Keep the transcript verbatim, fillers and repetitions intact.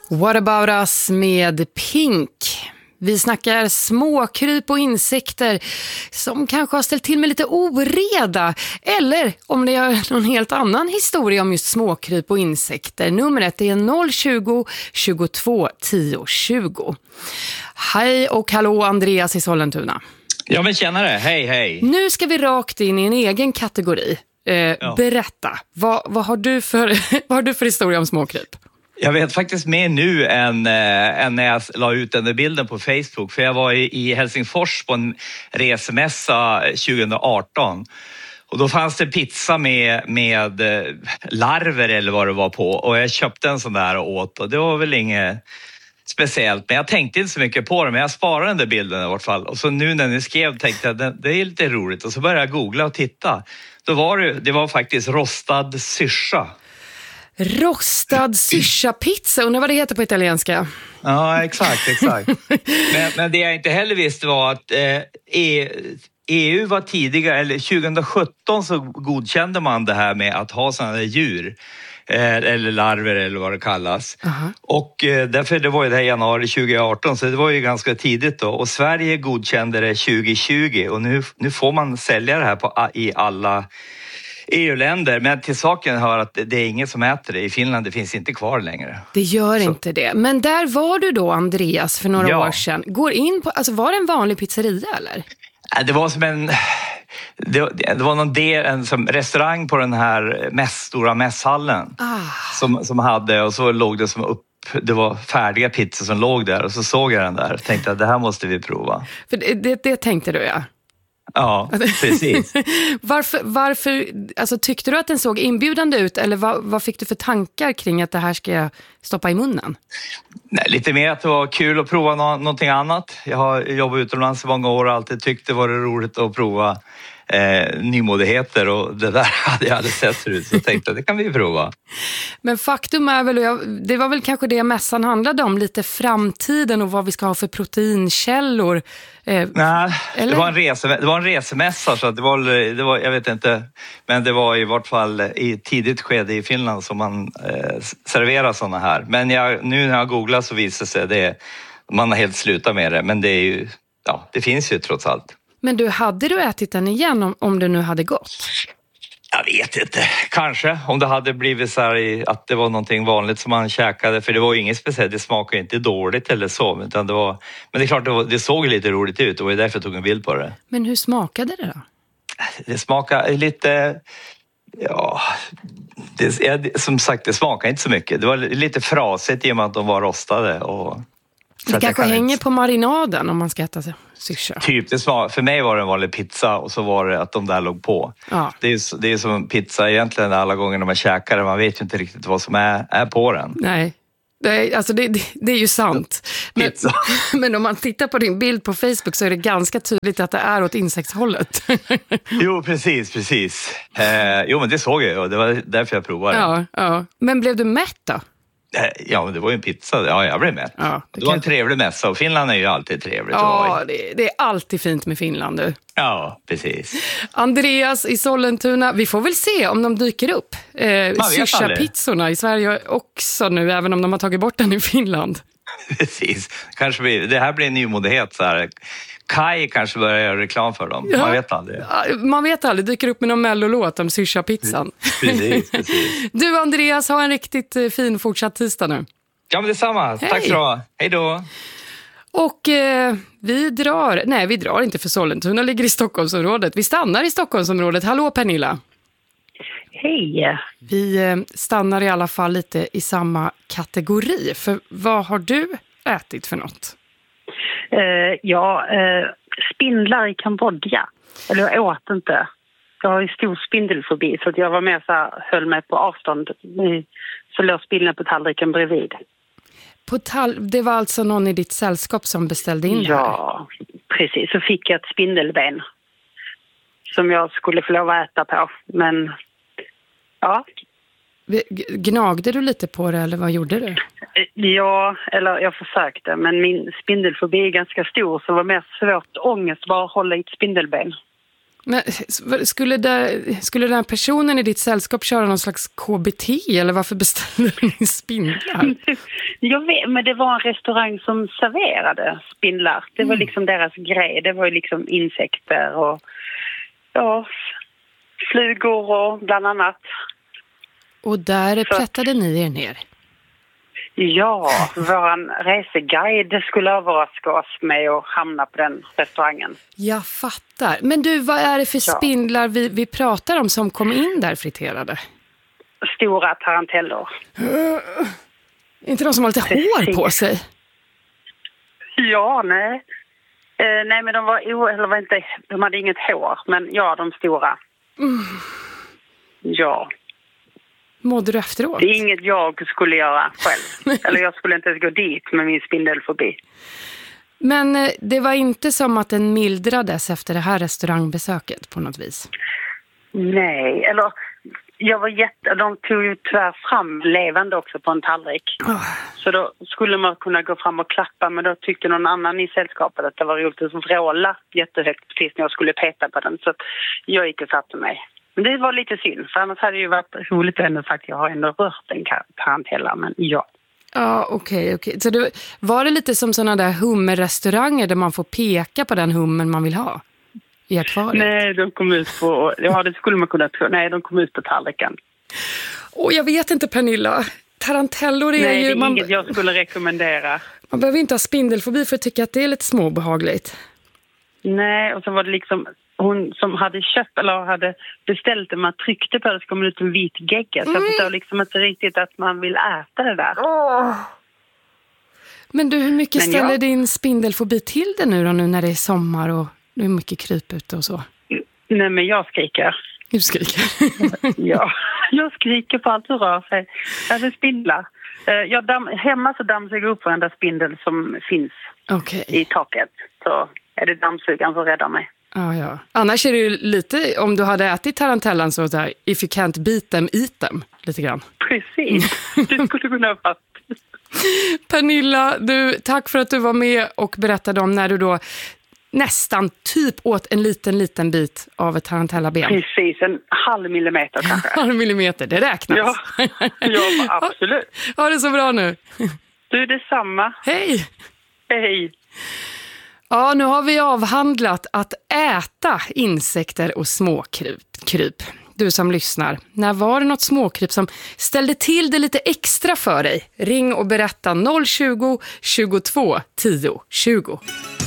What about us med Pink. Vi snackar småkryp och insekter som kanske har ställt till med lite oreda. Eller om det är någon helt annan historia om just småkryp och insekter. Numret är noll tjugo, tjugotvå, tio, tjugo. Hej och hallå, Andreas i Sollentuna. Ja, men tjänare. Hej, hej. Nu ska vi rakt in i en egen kategori. Eh, ja. Berätta, vad, vad, har du för, vad har du för historia om småkryp? Jag vet faktiskt mer nu än, äh, än när jag la ut den där bilden på Facebook. För jag var i, i Helsingfors på en resemässa tjugo arton. Och då fanns det pizza med, med äh, larver eller vad det var på. Och jag köpte en sån där och åt. Och det var väl inget speciellt. Men jag tänkte inte så mycket på det. Men jag sparade den där bilden i alla fall. Och så nu när ni skrev tänkte jag att det är lite roligt. Och så började jag googla och titta. Då var det, det var faktiskt rostad syrsa. Rostad syrsa-pizza, undrar vad det heter på italienska. Ja, exakt, exakt. men, men det jag inte heller visste var att eh, E U var tidigare, eller tjugo sjutton så godkände man det här med att ha sådana djur. Eh, eller larver eller vad det kallas. Uh-huh. Och eh, därför det var ju det här januari tjugo arton, så det var ju ganska tidigt då. Och Sverige godkände det tjugo tjugo och nu, nu får man sälja det här på, i alla E U-länder, men till saken hör att det är inget som äter det. I Finland det finns inte kvar längre. Det gör så. Inte det. Men där var du då, Andreas, för några ja. år sedan. Går in på, alltså var det en vanlig pizzeria eller? Det var som en det, det var någon del, en som restaurang på den här mäss, stora mässhallen ah. som, som hade, och så låg det som upp. Det var färdiga pizzor som låg där och så såg jag den där och tänkte att det här måste vi prova. För det, det, det tänkte du, ja. Ja, precis. varför, varför alltså, tyckte du att den såg inbjudande ut eller vad, vad fick du för tankar kring att det här ska jag stoppa i munnen? Nej, lite mer att det var kul att prova nå- någonting annat. Jag har jobbat utomlands i många år och alltid tyckt det var roligt att prova eh, nymodigheter, och det där hade jag aldrig sett förut, så jag tänkte det kan vi prova. Men faktum är väl, jag, det var väl kanske det mässan handlade om, lite framtiden och vad vi ska ha för proteinkällor. Eh, Nej, det var, en rese, det var en resemässa, så det var, det var, jag vet inte, men det var i vart fall i tidigt skede i Finland som man eh, serverar sådana här. Men jag, nu när jag googlar så visar sig det, man har helt slutat med det, men det är ju, ja, det finns ju trots allt. Men du, hade du ätit den igen om, om det nu hade gått? Jag vet inte, kanske om det hade blivit så här att det var någonting vanligt som man käkade, för det var ju inget speciellt, det smakade inte dåligt eller så, utan det var, men det är klart det, var, det såg lite roligt ut och det var därför jag tog en bild på det. Men hur smakade det då? Det smakade lite, ja, det, som sagt det smakade inte så mycket, det var lite frasigt i och med att de var rostade och... Det kanske kan hänger inte... på marinaden om man ska äta syrsa. Typ, det smak, för mig var det en vanlig pizza och så var det att de där låg på. Ja. Det är, det är som pizza egentligen alla gånger när man käkar det. Man vet ju inte riktigt vad som är, är på den. Nej, det är, alltså det, det, det är ju sant. Men, men om man tittar på din bild på Facebook så är det ganska tydligt att det är åt insektshållet. Jo, precis, precis. Eh, jo, men det såg jag och det var därför jag provade. Ja, ja. Men blev du mätt då? Ja, men det var ju en pizza. Ja, jag blev med. Ja, det, det var en trevlig mässa och Finland är ju alltid trevligt. Ja, det, det är alltid fint med Finland, du. Ja, precis. Andreas i Sollentuna, vi får väl se om de dyker upp. Eh, Syrsa-pizzorna i Sverige också nu, även om de har tagit bort den i Finland. Precis. Kanske blir, det här blir en nymodighet så här. Kai kanske börjar göra reklam för dem. Ja. Man vet aldrig. Man vet aldrig. Dyker upp med någon mellolåt om syrsa-pizzan. Precis, precis. Du Andreas, ha en riktigt fin fortsatt tisdag nu. Ja, men detsamma. Hej. Tack så du. Hej då. Och eh, vi drar, nej vi drar inte för Sollentuna ligger i Stockholmsområdet. Vi stannar i Stockholmsområdet. Hallå Pernilla. Hej. Vi eh, stannar i alla fall lite i samma kategori. För vad har du ätit för något? Uh, ja, uh, spindlar i Kambodja. Eller jag åt inte. Jag har ju stor spindelfobi så att jag var med så här, höll mig på avstånd. Så låg spindeln på tallriken bredvid. På tall- det var alltså någon i ditt sällskap som beställde in det här? Ja, precis. Så fick jag ett spindelben som jag skulle få lov att äta på. Men, ja. Gnagde du lite på det eller vad gjorde du? Ja, eller jag försökte. Men min spindelfobi är ganska stor så det var mer svårt ångest bara att hålla i ett spindelben. Men skulle, där, skulle den här personen i ditt sällskap köra någon slags K B T eller varför beställde du din spindlar? Jag vet, men det var en restaurang som serverade spindlar. Det var liksom deras grej. Det var ju liksom insekter och ja, flugor och bland annat. Och där plättade ni er ner? Ja, vår reseguide skulle överraska oss med att hamna på den restaurangen. Jag fattar. Men du, vad är det för Ja. spindlar vi, vi pratar om som kom in där friterade? Stora tarantellor. Inte de som har lite hår på sig? Ja, nej. Eh, nej, men de var, o- eller var inte, de hade inget hår, men ja, de stora. Mm. Ja. Mådde du efteråt? Det är inget jag skulle göra själv. Eller jag skulle inte ens gå dit med min spindelfobi. Men eh, det var inte som att den mildrades efter det här restaurangbesöket på något vis? Nej, eller jag var jätte... De tog ju tyvärr fram levande också på en tallrik. Oh. Så då skulle man kunna gå fram och klappa, men då tyckte någon annan i sällskapet att det var roligt att vråla jättehögt precis när jag skulle peta på den. Så att jag gick och satte mig. Men det var lite synd, för annars hade det ju varit roligt att ändå sagt att jag har ändå rört en tarantella, men ja. Ja, okej, okay, okej. Okay. Så det, var det lite som sådana där hummerrestauranger där man får peka på den hummen man vill ha i akvariet? Nej, de kom ut på... Ja, det skulle man kunna tro. Nej, de kom ut på tallriken. Åh, jag vet inte, Pernilla. Tarantellor är Nej, ju... det är man, inget jag skulle rekommendera. Man behöver inte ha spindelfobi för att tycka att det är lite småbehagligt. Nej, och så var det liksom... Hon som hade köpt eller hade beställt det, man tryckte på det så kom det ut en vit gegga. Så jag förstår liksom inte riktigt att man vill äta det där. Åh. Men du, hur mycket Men ställer jag... din spindelfobi till det nu då, nu när det är sommar och det är mycket kryp ute och så? Nej, men jag skriker. Du skriker? Ja, jag skriker på allt som rör sig. Jag vill spindla. Jag damm, hemma så dammsuger jag upp varenda spindel som finns okay. i taket. Så är det dammsugaren som räddar mig. Ja, ja. Annars är det ju lite, om du hade ätit tarantellan så där, if you can't beat them, eat them, lite grann. Precis, det skulle kunna vara. Pernilla, du, tack för att du var med och berättade om när du då nästan typ åt en liten, liten bit av ett tarantellaben. Precis, en halv millimeter kanske. Halv millimeter, det räknas. Ja, ja absolut. Ha det så bra nu. Du, är detsamma. Hej! Hej! Ja, nu har vi avhandlat att äta insekter och småkryp. Kryp. Du som lyssnar, när var det något småkryp som ställde till det lite extra för dig? Ring och berätta noll tjugo, tjugotvå, tio, tjugo.